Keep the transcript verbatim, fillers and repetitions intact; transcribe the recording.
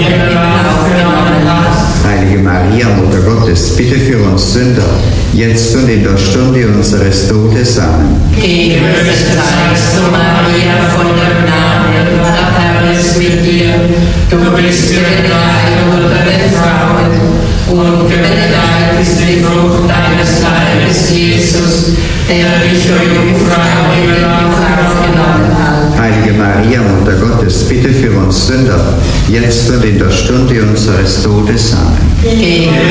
genommen hast. Heilige Maria, Mutter Gottes, bitte für uns Sünder, jetzt und in der Stunde unseres Todes. Amen. Gegrüßet seist du, Maria, von der Gnade, der Herr ist mit dir. Du bist gebenedeit unter den Frauen, und gebenedeit ist die Frucht deines Leibes, Jesus, der dich, o Jungfrau, in den Auftrag genommen hat. Heilige Maria, Mutter Gottes, bitte für uns Sünder, jetzt und in der Stunde unseres Todes. Amen.